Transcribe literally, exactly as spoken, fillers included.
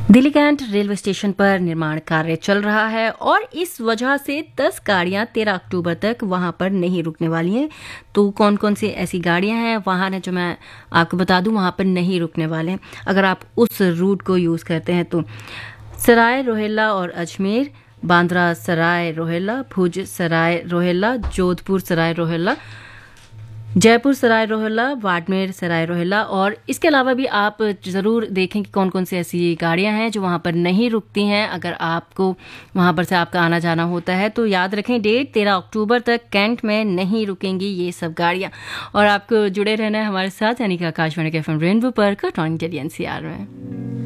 Delhi cantt railway station पर निर्माण कार्य चल रहा है और इस वजह से दस गाड़ियां तेरह अक्टूबर तक वहां पर नहीं रुकने वाली हैं। तो कौन कौन सी ऐसी गाड़ियां हैं वाहन है जो मैं आपको बता दूं वहां पर नहीं रुकने वाले हैं। अगर आप उस रूट को यूज़ करते हैं तो सराय रोहिल्ला और अजमेर, बांद्रा सराय रोहिल्ला, भुज सराय रोहिल्ला, जोधपुर सराय रोहिल्ला, जयपुर सराय रोहिल्ला, बाड़मेर सराय रोहिल्ला। और इसके अलावा भी आप ज़रूर देखें कि कौन कौन सी ऐसी गाड़ियां हैं जो वहां पर नहीं रुकती हैं। अगर आपको वहां पर से आपका आना जाना होता है तो याद रखें डेट तेरह अक्टूबर तक कैंट में नहीं रुकेंगी ये सब गाड़ियां। और आपको जुड़े रहना है हमारे साथ यानी कि आकाशवाणी के एफ एम रेनबो पर कटौनी के लिए एन सी आर में।